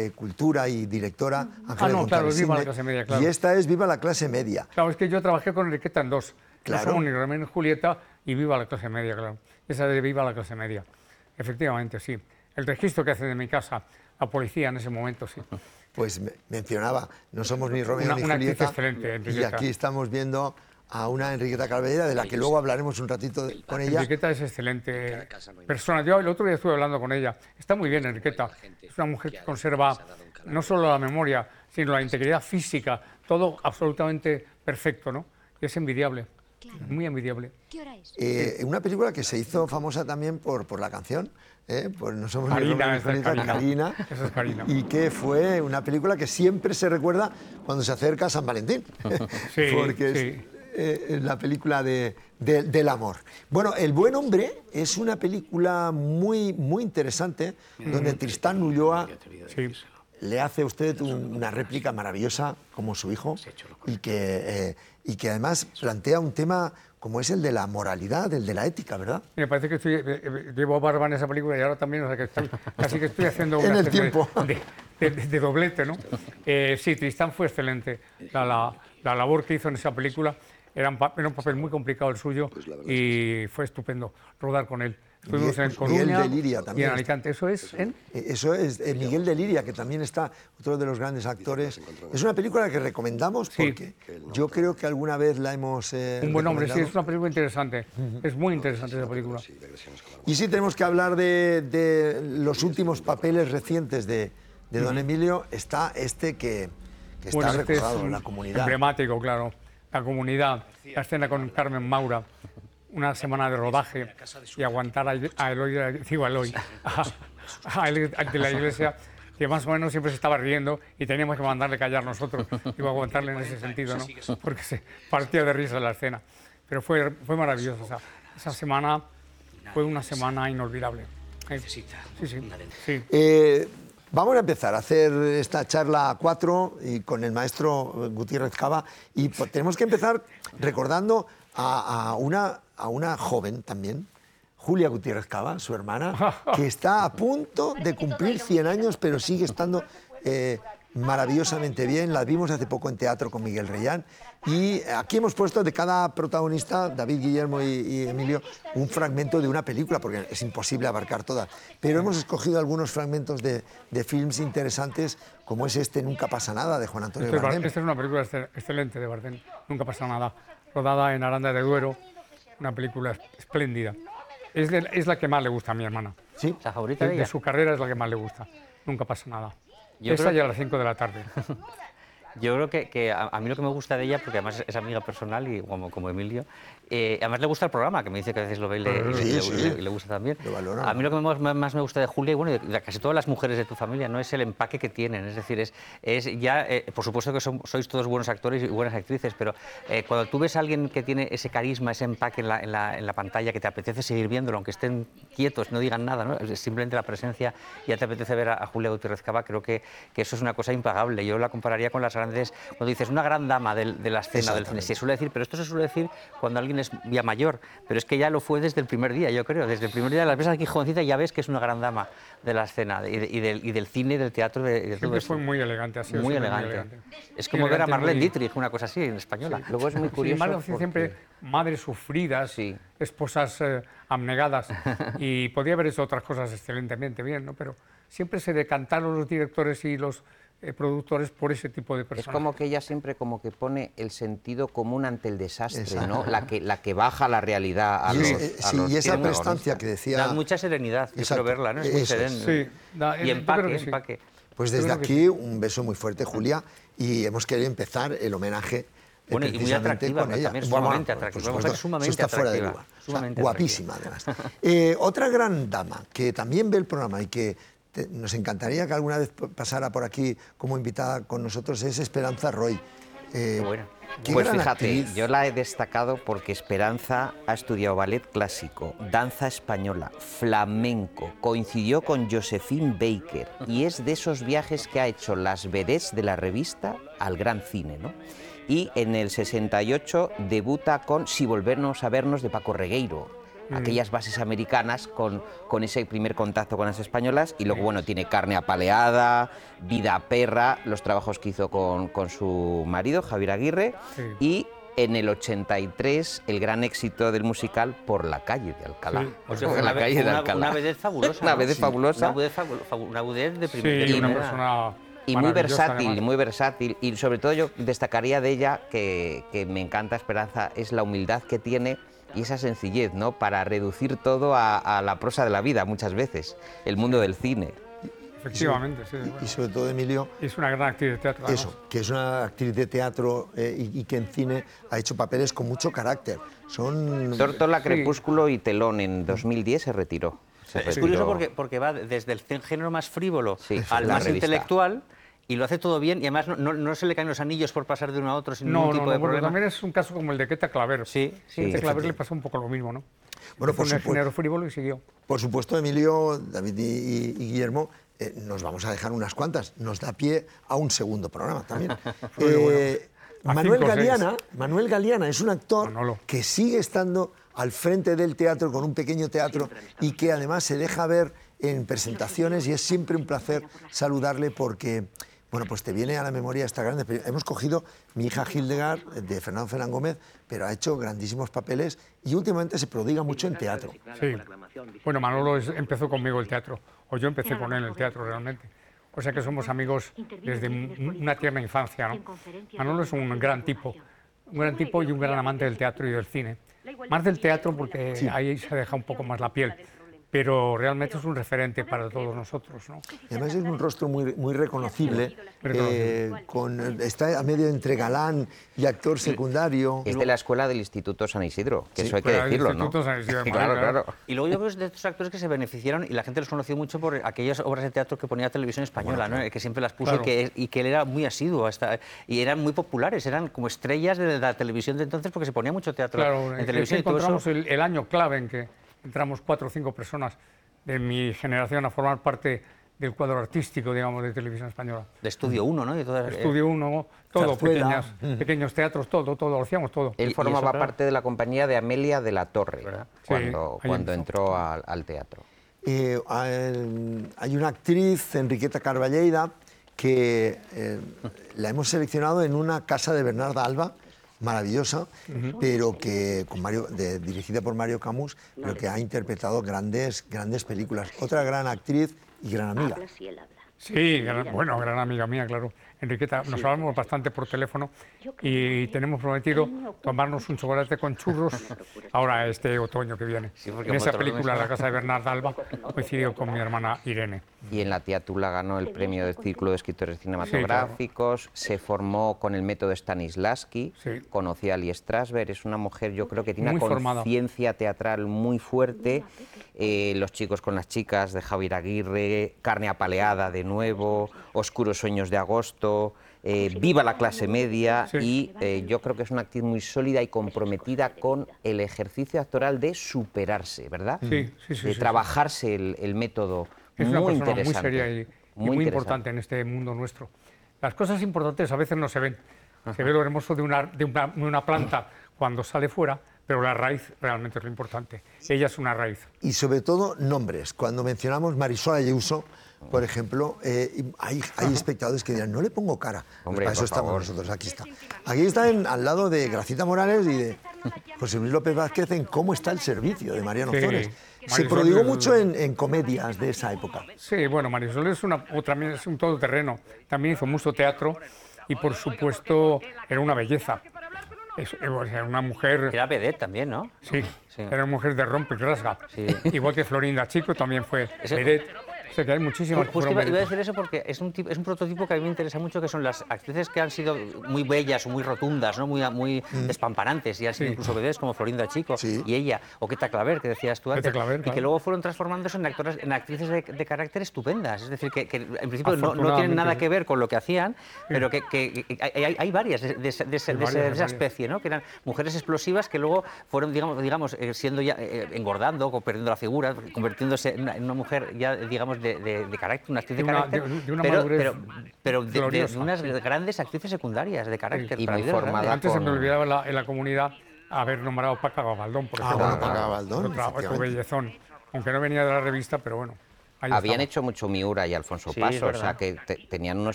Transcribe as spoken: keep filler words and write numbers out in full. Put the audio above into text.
de cultura y directora, Ángeles Ah, no, González claro, Viva la Sinde, clase media, claro. y esta es Viva la clase media. Claro, es que yo trabajé con Enriqueta en dos. Claro. No somos ni Romeo ni Julieta y Viva la clase media, claro. Esa de Viva la clase media. Efectivamente, sí. El registro que hace de mi casa la policía en ese momento, sí. Pues me- mencionaba, no somos ni Romeo Una- ni una actriz Julieta, excelente, y Enriqueta. aquí estamos viendo a una Enriqueta Calvera, de la que luego hablaremos un ratito de- con ella. Enriqueta es excelente persona. Yo el otro día estuve hablando con ella. Está muy bien, Enriqueta. Es una mujer que conserva no solo la memoria, sino la integridad física. Todo absolutamente perfecto, ¿no? Y es envidiable. Muy envidiable. ¿Qué hora es? Eh, una película que se hizo famosa también por, por la canción, ¿eh? Pues no somos ni Romeo Karina, ni esa es Julieta, Karina. Karina, Esa es Karina. y que fue una película que siempre se recuerda cuando se acerca a San Valentín, Sí, porque sí. es eh, la película de, de- del amor. Bueno, El buen hombre es una película muy, muy interesante, donde Tristán Ulloa Sí. le hace a usted un- una réplica maravillosa como su hijo y que, eh, y que además plantea un tema como es el de la moralidad, el de la ética, ¿verdad? Me parece que estoy, eh, eh, llevo barba en esa película y ahora también, o sea que estoy, casi que estoy haciendo En una el especie tiempo. De, de- de- de doblete, ¿no? Eh, sí, Tristán fue excelente. La, la, la labor que hizo en esa película era un, pa- era un papel muy complicado el suyo y fue estupendo rodar con él. Estuvimos en Miguel- Miguel Coruña de Liria y también en Alicante. Eso es en... Eh, Eso es eh, Miguel de Liria, que también está, otro de los grandes actores. Es una película que recomendamos Sí. porque yo creo que alguna vez la hemos eh, Un buen hombre, sí, recomendado. es una película interesante. Es muy interesante esa película. Y sí tenemos que hablar de, de los últimos papeles recientes de, de don Emilio. Está este que, que está Bueno, este es recordado, un La Comunidad. emblemático, claro. La Comunidad, la escena con Carmen Maura, una semana de rodaje y aguantar a, a Eloy, digo a Eloy, a, a él de la iglesia, que más o menos siempre se estaba riendo y teníamos que mandarle callar nosotros, digo, aguantarle en ese sentido, ¿no? Porque se partía de risa la escena. Pero fue, fue maravilloso, esa, esa semana fue una semana inolvidable. Eh, Sí, sí, sí. Eh, vamos a empezar a hacer esta charla a cuatro y con el maestro Gutiérrez Cava y pues, tenemos que empezar recordando a, a una, a una joven también, Julia Gutiérrez Cava, su hermana, que está a punto de cumplir cien años, pero sigue estando eh, maravillosamente bien. La vimos hace poco en teatro con Miguel Reyán y aquí hemos puesto de cada protagonista, David, Guillermo y, y Emilio, un fragmento de una película, porque es imposible abarcar todas, pero hemos escogido algunos fragmentos de, de films interesantes, como es este Nunca pasa nada, de Juan Antonio Este es, Bardem. esta es una película excel- excelente de Bardem, nunca pasa nada. Rodada en Aranda de Duero, una película espléndida. Es, de- es la que más le gusta a mi hermana. ¿Sí? ¿La favorita De, de de ella? su carrera es la que más le gusta. Nunca pasa nada. Yo Esa creo- ya a las cinco de la tarde. Yo creo que, que a, a mí lo que me gusta de ella, porque además es amiga personal y como, como Emilio, eh, además le gusta el programa, que me dice que a veces lo ve y le, y Sí, le- sí. le- le gusta también. Lo valora. A mí lo que más, más me gusta de Julia y bueno, de, de casi todas las mujeres de tu familia, no es el empaque que tienen, es decir, es, es ya, eh, por supuesto que son- sois todos buenos actores y buenas actrices, pero eh, cuando tú ves a alguien que tiene ese carisma, ese empaque en la, en la, en la pantalla, que te apetece seguir viéndolo, aunque estén quietos, no digan nada, ¿no? Es simplemente la presencia, ya te apetece ver a, a Julia Gutiérrez Cava, creo que, que eso es una cosa impagable. Yo la compararía con las grandes, cuando dices una gran dama del- de la escena del cine, se suele decir, pero esto se suele decir cuando alguien es ya mayor, pero es que ya lo fue desde el primer día, yo creo, desde el primer día las ves aquí jovencita y ya ves que es una gran dama de la escena y, de- y del, y del cine, del teatro, de, de todo Siempre esto. fue muy elegante, ha sido Muy siempre elegante. Es Muy como ver a elegante, Marlene muy- Dietrich, una cosa así, en española. Luego es muy Sin curioso. embargo, porque- siempre madres sufridas, Sí. esposas eh, abnegadas, y podía haber hecho otras cosas excelentemente bien, ¿no? Pero siempre se decantaron los directores y los eh, productores por ese tipo de Es personas. como que ella siempre como que pone el sentido común ante el desastre, Exacto. ¿no? La que, la que baja la realidad a Y, los, es- a sí, los y esa protagonistas. prestancia que decía... Da mucha serenidad, yo Exacto. quiero verla, ¿no? Es muy Eso es. sereno. Sí, da- Y yo empaque, creo que sí. empaque. Pues Yo desde creo que aquí un beso muy fuerte, Julia, y hemos querido empezar el homenaje eh, Bueno, y muy precisamente atractiva, con ella. también Bueno, sumamente por atractiva. supuesto, Una mujer sumamente eso está fuera de atractiva, lugar. O sea, sumamente guapísima, además. Eh, otra gran dama que también ve el programa y que te- nos encantaría que alguna vez p- pasara por aquí como invitada con nosotros es Esperanza Roy. Eh, Qué buena. qué Pues gran fíjate, actriz. yo la he destacado porque Esperanza ha estudiado ballet clásico, danza española, flamenco, coincidió con Josephine Baker y es de esos viajes que ha hecho las vedettes de la revista al gran cine, ¿no? Y en el sesenta y ocho debuta con Si volvernos a vernos de Paco Regueiro. aquellas bases americanas con, con ese primer contacto con las españolas, y luego, bueno, tiene Carne apaleada, Vida perra, los trabajos que hizo con, con su marido, Javier Aguirre, Sí. y en el ochenta y tres el gran éxito del musical Por la calle de Alcalá. Sí, O sea, Por fue la una, calle fue de una, Alcalá. una vedette fabulosa. Una ¿no? vedette Sí. fabulosa. Una vedette, fabu- fabu- una vedette de, prim- Sí, de y una primera. persona Y muy maravillosa, versátil, además. muy versátil. Y sobre todo yo destacaría de ella, que, que me encanta Esperanza, es la humildad que tiene y esa sencillez, ¿no? Para reducir todo a, a la prosa de la vida muchas veces, el mundo del cine. Efectivamente, sí. Y, bueno. y sobre todo, Emilio, Es una gran actriz de teatro. además. eso, que es una actriz de teatro eh, y, y que en cine ha hecho papeles con mucho carácter. Son... Tórtola, Sí. Crepúsculo y Telón en dos mil diez se retiró. Se Es retiró. curioso porque, porque va desde el género más frívolo Sí, al la más revista. intelectual y lo hace todo bien y además no, no- no se le caen los anillos por pasar de uno a otro sin No, ningún no, tipo no, de porque problema. también es un caso como el de Queta Claver. Sí, sí. Queta Claver le efectivamente. pasó un poco lo mismo, ¿no? Bueno, Fue por un supuesto. género frívolo y siguió. Por supuesto, Emilio, David y, y- y Guillermo, eh, nos vamos a dejar unas cuantas. Nos da pie a un segundo programa también. Eh, A Manuel cinco o seis. Galeana, Manuel Galeana es un actor Manolo. que sigue estando al frente del teatro con un pequeño teatro y que además se deja ver en presentaciones y es siempre un placer saludarle porque, bueno, pues te viene a la memoria esta grande. Hemos cogido Mi hija Hildegard de Fernando Fernán Gómez, pero ha hecho grandísimos papeles y últimamente se prodiga mucho en teatro. Sí. Bueno, Manolo es- empezó conmigo el teatro, o yo empecé con él el teatro realmente. O sea que somos amigos desde un- una tierna infancia, ¿no? Manolo es un gran tipo, un gran tipo y un gran amante del teatro y del cine. Más del teatro porque ahí se deja un poco más la piel, pero realmente es un referente para todos nosotros, ¿no? Y además es un rostro muy, muy reconocible, Reconocible. eh, con, está a medio entre galán y actor secundario. Es de la escuela del Instituto San Isidro, que Sí, eso hay que fuera del decirlo, ¿no? Instituto San Isidro de Madrid, Claro, claro. claro. Y luego yo creo que es de estos actores que se beneficiaron y la gente los conoció mucho por aquellas obras de teatro que ponía Televisión Española, ¿no? Que siempre las puso Claro. y, que, y que él era muy asiduo hasta, y eran muy populares, eran como estrellas de la televisión de entonces porque se ponía mucho teatro Claro, en es televisión que y todo eso. encontramos el, el año clave en que entramos cuatro o cinco personas de mi generación a formar parte del cuadro artístico, digamos, de Televisión Española. De Estudio uno, ¿no? Y todas, eh, Estudio uno, todo, Zarzuela. pequeñas, pequeños teatros, todo, todo, lo hacíamos todo. Él Y- y formaba eso, claro. parte de la compañía de Amelia de la Torre cuando, Sí, ahí cuando empezó. entró al, al teatro. Eh, hay hay una actriz, Enriqueta Carballeira, que eh, la hemos seleccionado en una casa de Bernarda Alba, maravillosa, pero que con Mario, de- dirigida por Mario Camus, pero que ha interpretado grandes, grandes películas. Otra gran actriz y gran amiga. Habla si él habla. Sí, gran- bueno, gran amiga mía, claro. Enriqueta, nos hablamos bastante por teléfono y tenemos prometido tomarnos un chocolate con churros ahora este otoño que viene. Sí, porque En esa otro mes, película, ¿no? La casa de Bernarda Alba, coincidió con mi hermana Irene. Y en la Teatula ganó el premio del Círculo de Escritores Cinematográficos, se formó con el método Stanislavski, Sí. conoció a Lee Strasberg, es una mujer, yo creo que tiene Muy una formada. conciencia teatral muy fuerte. Eh, Los chicos con las chicas de Javier Aguirre, Carne apaleada de nuevo, Oscuros sueños de agosto, eh, Viva la clase media, Sí. y eh, yo creo que es una actriz muy sólida y comprometida con el ejercicio actoral de superarse, ¿verdad? Sí, sí, sí, De sí, trabajarse el, el método. Es una muy persona muy interesante. seria y, y muy, interesante. importante en este mundo nuestro. Las cosas importantes a veces no se ven. Se ve lo hermoso de una, de una, de una planta cuando sale fuera, pero la raíz realmente es lo importante. Ella es una raíz. Y sobre todo nombres. Cuando mencionamos Marisol Ayuso, por ejemplo, eh, y hay, hay espectadores que dirán, no le pongo cara. Pues Hombre, para eso por estamos favor. nosotros, aquí está. Aquí está en- al lado de Gracita Morales y de José Luis López Vázquez en Cómo está el servicio, de Mariano Sí. Zores. Se Marisol prodigó es- mucho en, en comedias de esa época. Sí, bueno, Marisol es, una, o también es un todoterreno. También hizo mucho teatro y, por supuesto, era una belleza. Es, era una mujer... Era vedette también, ¿no? Sí, Sí. era una mujer de rompe y rasga. Sí. Igual que Florinda Chico también fue Ese- vedette. O sea, que hay muchísimas que Justo fueron iba, iba a vedettes. decir eso porque es un, tipo- es un prototipo que a mí me interesa mucho, que son las actrices que han sido muy bellas o muy rotundas, ¿no? muy, muy despampanantes, y han sido Sí. incluso bebés como Florinda Chico Sí. y ella, o Queta Claver, que decías tú antes, Queta Claver, y claro. que luego fueron transformándose en, actoras, en actrices de, de carácter estupendas. Es decir, que, que en principio no, no tienen nada Afortunadamente, que ver con lo que hacían, pero que, que- que hay, hay- hay varias de, de- de ese- de ese- varias, de hay esa varias. especie, ¿no? Que eran mujeres explosivas que luego fueron, digamos, digamos eh, siendo ya, eh, engordando, o perdiendo la figura, convirtiéndose en una, en una mujer ya, digamos, de, de- de carácter, una actriz de, De una- carácter, de- de una pero, madurez pero, pero de- de, de gloriosa, unas sí. grandes actrices secundarias de carácter. Y muy maravillosas, formada. grandes. Antes se me con- olvidaba en la, en la comunidad haber nombrado a Paca Gabaldón, por Ah, ejemplo. bueno, Paca Gabaldón, Otra- otro efectivamente. bellezón, aunque no venía de la revista, pero bueno. ahí Habían estaba. hecho mucho Miura y Alfonso Sí, es Paso, o sea verdad. que te- tenían unos